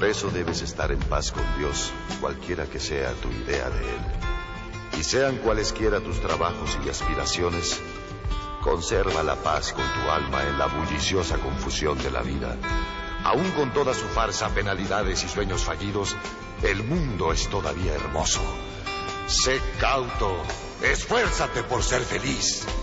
Por eso debes estar en paz con Dios, cualquiera que sea tu idea de Él. Y sean cualesquiera tus trabajos y aspiraciones, conserva la paz con tu alma en la bulliciosa confusión de la vida. Aún con toda su farsa, penalidades y sueños fallidos, el mundo es todavía hermoso. Sé cauto, esfuérzate por ser feliz.